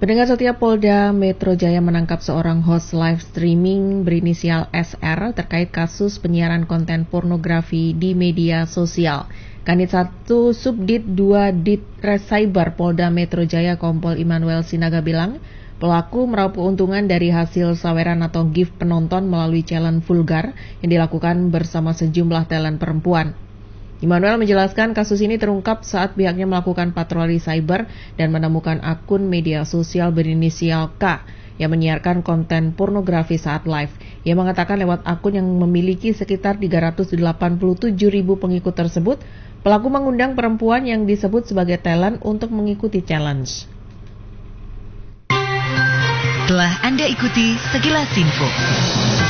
Pendengar setia, Polda Metro Jaya menangkap seorang host live streaming berinisial SR terkait kasus penyiaran konten pornografi di media sosial. Kanit 1 Subdit 2 Ditres Cyber Polda Metro Jaya Kompol Immanuel Sinaga bilang, pelaku meraup keuntungan dari hasil saweran atau gift penonton melalui challenge vulgar yang dilakukan bersama sejumlah talent perempuan. Immanuel menjelaskan kasus ini terungkap saat pihaknya melakukan patroli cyber dan menemukan akun media sosial berinisial K yang menyiarkan konten pornografi saat live. Ia mengatakan lewat akun yang memiliki sekitar 387.000 pengikut tersebut, pelaku mengundang perempuan yang disebut sebagai talent untuk mengikuti challenge. Telah Anda ikuti sekilas info.